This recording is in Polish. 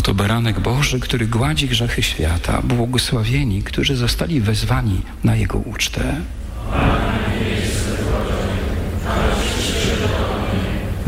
Oto baranek Boży, który gładzi grzechy świata. Błogosławieni, którzy zostali wezwani na Jego ucztę.